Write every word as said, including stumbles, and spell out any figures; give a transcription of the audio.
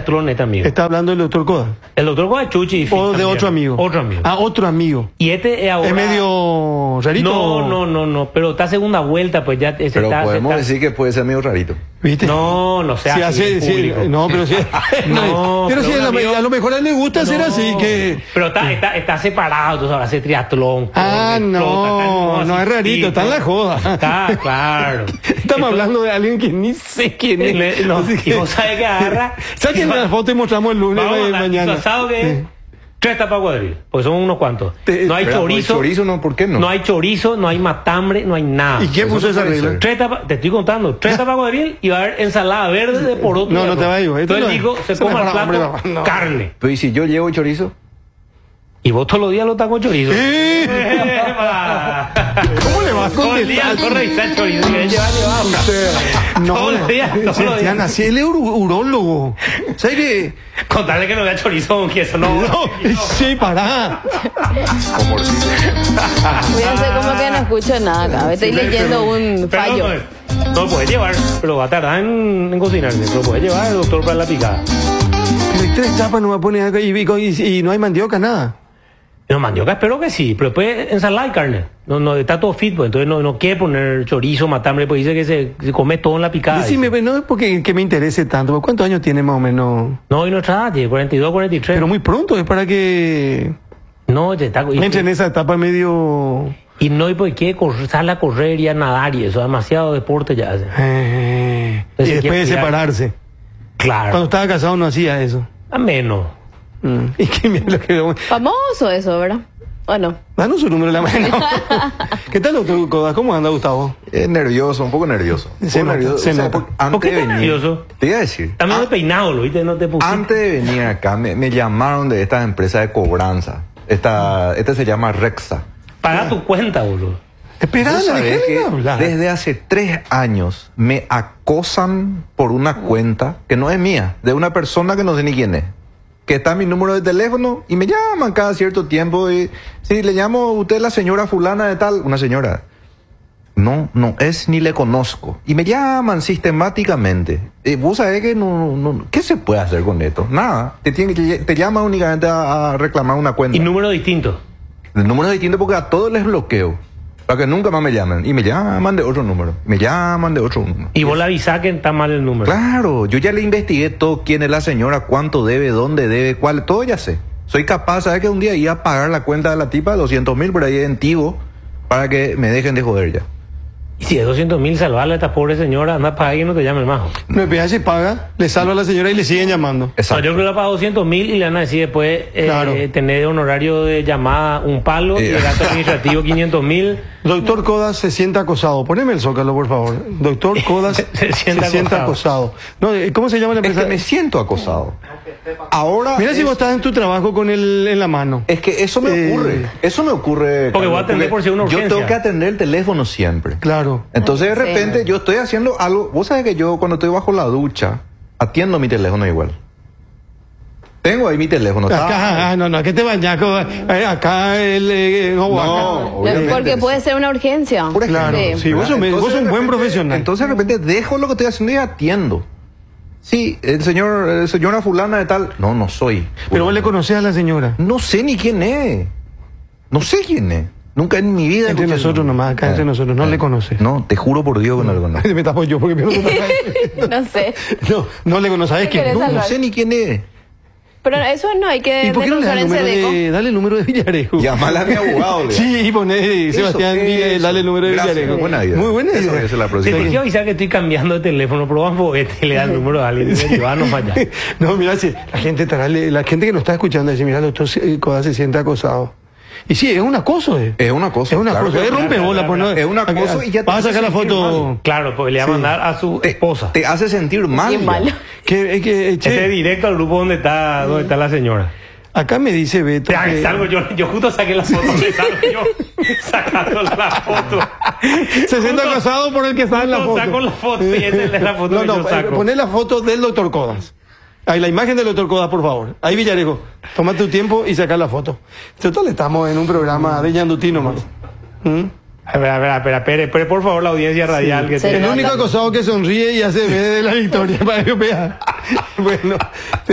triatlón este amigo. ¿Está hablando del doctor Coda? El doctor Coda es Chuchi. Y ¿O de también. otro amigo? Otro amigo. Ah, otro amigo. Y este es ahora... ¿Es medio rarito? No, no, no, no, pero está segunda vuelta, pues ya... Ese Pero está, podemos está... decir que puede ser medio rarito. ¿Viste? No, no sea Si así hace, en si- público. no, pero si... No, pero si pero a, un la- amigo- a lo mejor a él le gusta hacer No. así, que... Pero está, está, está separado, entonces ahora hace triatlón. Ah, corre, no, flota, está- no es rarito, está en la joda. Está, claro. Estamos hablando de alguien que ni sé quién es. Le- no, Así y que- vos sabés que agarra... Saquen la foto y mostramos el lunes Vamos de a dar mañana. disfrazado que tres tapas cuadril, pues son unos cuantos. Te- No hay Pero, chorizo, chorizo no, ¿por qué no? no hay chorizo, no hay matambre, no hay nada. ¿Y quién Eso puso no esa puede regla? ser. Tres tapas, te estoy contando, tres tapas cuadril y va a haber ensalada verde de poroto. No, no te vayas. Esto Entonces no- digo, se eso no coma es el para plato, hombre, no. carne. Pero ¿y si yo llevo chorizo? Y vos todos los días lo estás con chorizo. ¿Eh? ¡Epa! ¿Cómo le vas a Todo el día contestar? corre y está chorizo. Que lleva, lleva. No, Todos los días, todos los Sebastián, días. así él es ur- urólogo. ¿Sabes qué? Contarle que no vea chorizo con queso, no. No, sí, pará. Como si- Voy a hacer como que no escucho nada acá. Estoy leyendo un Pero fallo. no, no lo puede llevar, pero va a tardar en, en cocinarse. Pero puede llevar el doctor para la picada. Pero hay tres tapas, no va a poner acá y, y- y no hay mandioca, nada. No, mandioca espero que sí, pero después ensalada y carne. No, no, está todo fit, pues entonces no, no quiere poner chorizo, matambre, pues dice que se, se come todo en la picada. Decime, dice. pero no es porque que me interese tanto. ¿Cuántos años tiene más o menos? No, y no está, tiene cuarenta y dos, cuarenta y tres. Pero muy pronto, es para que No, ya está. Y, entre en esa etapa medio... y no, y pues quiere correr, sale a correr y a nadar y eso, demasiado deporte ya hace. Eh, y Entonces, después de quiere cuidar. separarse. Claro. Cuando estaba casado no hacía eso. A menos. Mm. Y que mira lo que... Famoso eso, ¿verdad? ¿O no? Danos su número de la mano. ¿Qué tal, doctor Coda? ¿Cómo anda, Gustavo? Es nervioso, un poco nervioso. Un Se poco nota, nervioso. se O sea, nota. porque antes ¿Por qué de tan venir, nervioso? te iba a decir. También de peinado, lo viste, no te pusiste. Antes de venir acá, me, me llamaron de estas empresas de cobranza. Esta, esta se llama Rexa. Paga tu cuenta, boludo. Esperá, ¿Vos sabés déjale que hablar. desde hace tres años me acosan por una cuenta que no es mía, de una persona que no sé ni quién es? Que está en mi número de teléfono y me llaman cada cierto tiempo y si le llamo a usted la señora fulana de tal, una señora. No, no es ni le conozco. Y me llaman sistemáticamente. Eh, vos sabés que no, no, ¿qué se puede hacer con esto? Nada. Te, tiene, te, te llaman únicamente a, a reclamar una cuenta. Y número distinto. El número es distinto porque a todos les bloqueo. Para que nunca más me llamen. Y me llaman de otro número. Me llaman de otro número. Y vos le avisás que está mal el número. Claro, yo ya le investigué todo, quién es la señora, cuánto debe, dónde debe, cuál, todo ya sé. Soy capaz, ¿sabes? Que un día iba a pagar la cuenta de la tipa de doscientos mil por ahí en Tigo para que me dejen de joder ya. Y si es doscientos mil, salvarle a esta pobre señora, anda para alguien y no te llame el majo. No, el peaje se paga, le salva a la señora y le siguen llamando. No, Exacto. yo creo que paga doscientos mil y le van a decir después eh, Claro. tener de honorario de llamada un palo y Eh. de gasto administrativo quinientos mil. Doctor Codas se sienta acosado. Poneme el zócalo, por favor. Doctor Codas Se sienta acosado. No, eh, ¿cómo se llama la Es empresa? que me siento acosado. Ahora. Mira si es, vos estás en tu trabajo con el en la mano. es que eso me Eh. ocurre. Eso me ocurre. Porque voy a Carlos, atender por si es una Yo urgencia. tengo que atender el teléfono siempre. Claro. Entonces de Sí. repente yo estoy haciendo algo. Vos sabés que yo cuando estoy bajo la ducha atiendo mi teléfono igual. Tengo ahí mi teléfono. está- Acá, ah, no, no, que te bañas. co- eh, Acá el. eh, no, No, acá. obviamente. Porque puede ser una urgencia. Por ejemplo. Claro, Sí. sí, vos sos, vos sos de un buen repente- profesional. Entonces de repente dejo lo que estoy haciendo y atiendo. Sí, el señor, el señora fulana de tal. No, no soy. Pero vos le conocés a la señora. No sé ni quién es. No sé quién es. Nunca en mi vida. Entre escuché nosotros el nombre. nomás, acá entre nosotros, no le conoces. No, te juro por Dios que no le conozco. Me tapo yo porque pierdo total- No sé. No, no le conoces. ¿Sabes ¿Qué quién? querés No, No, no salvar? sé ni quién es. Pero eso no hay que ¿Y por qué no le das el denunciar en número Sedeco. de, dale el número de Villarejo? Llamala a mi abogado. le- Sí, y poné Eso, Sebastián, eso. Villa- dale el número de Gracias, Villarejo. buena idea. Muy buena Eso, idea. esa es la Te próxima. quiero avisar que estoy cambiando de teléfono, pero vamos a y le da el número a alguien. Y dice, "Ah, no falla". No, mira, si la gente estará, la gente que nos está escuchando dice, mira, el doctor Coda se siente acosado. Y sí, es un acoso. Eh. Es una cosa. Es una claro cosa, que es sí. rompebola. Pues, no, Es un acoso y ya te vas a hace sacar la sentir foto. mal. Claro, pues le va a Sí. mandar a su Te, esposa. te hace sentir mal. Bien ya. malo. Que, es que, eh, che, Este es directo al grupo donde está, donde está la señora. acá me dice Beto. Ya, que- salgo yo, yo justo saqué la foto, me salgo yo sacando la foto. Se siente Justo- acosado por el que está en la justo foto. saco la foto y esa es la foto no, que no, yo saco. Poné la foto del doctor Codas. Ahí, la imagen del doctor Codas, por favor. Ahí, Villarejo. Toma tu tiempo y saca la foto. Total, estamos en un programa de Ñandutino más. ¿Mm? A ver, a ver, a ver, espere, espere, por favor, la audiencia radial que Se te- El único acosado que sonríe y hace ve de la victoria para que vea. Bueno.